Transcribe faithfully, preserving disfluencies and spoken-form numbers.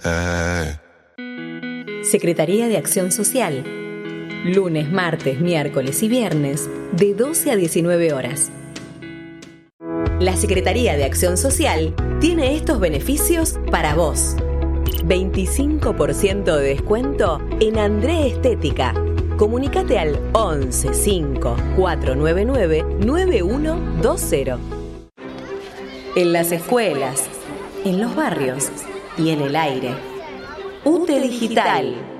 Eh. Secretaría de Acción Social. Lunes, martes, miércoles y viernes de doce a diecinueve horas. La Secretaría de Acción Social tiene estos beneficios para vos. veinticinco por ciento de descuento en André Estética. Comunícate al once cinco cuatro nueve nueve nueve uno dos cero. En las escuelas, en los barrios y en el aire. U T E Digital.